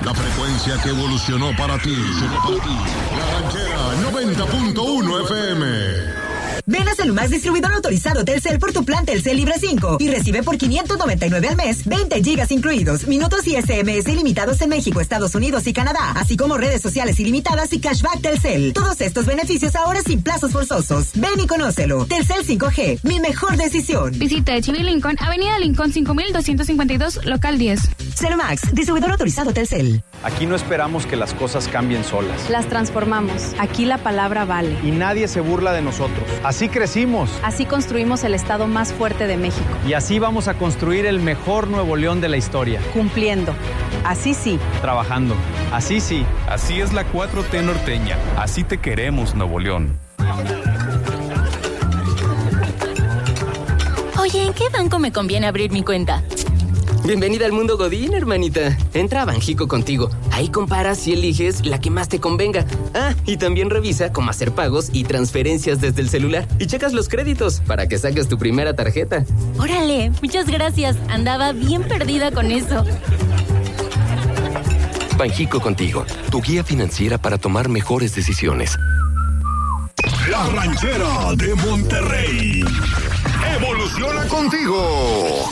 La frecuencia que evolucionó para ti. La Ranchera 90.1 FM. Ven a Celumax, distribuidor autorizado Telcel, por tu plan Telcel Libre 5 y recibe por $599 al mes 20 gigas incluidos, minutos y SMS ilimitados en México, Estados Unidos y Canadá, así como redes sociales ilimitadas y cashback Telcel. Todos estos beneficios ahora sin plazos forzosos. Ven y conócelo. Telcel 5G, mi mejor decisión. Visita Echeverry Lincoln, Avenida Lincoln 5252, local 10. Celumax, distribuidor autorizado Telcel. Aquí no esperamos que las cosas cambien solas. Las transformamos. Aquí la palabra vale. Y nadie se burla de nosotros. Así crecimos. Así construimos el estado más fuerte de México. Y así vamos a construir el mejor Nuevo León de la historia. Cumpliendo. Así sí. Trabajando. Así sí. Así es la 4T norteña. Así te queremos, Nuevo León. Oye, ¿en qué banco me conviene abrir mi cuenta? Bienvenida al mundo Godín, hermanita. Entra a Banjico Contigo. Ahí comparas y eliges la que más te convenga. Ah, y también revisa cómo hacer pagos y transferencias desde el celular. Y checas los créditos para que saques tu primera tarjeta. Órale, muchas gracias. Andaba bien perdida con eso. Banjico Contigo, tu guía financiera para tomar mejores decisiones. La Ranchera de Monterrey. Evoluciona contigo.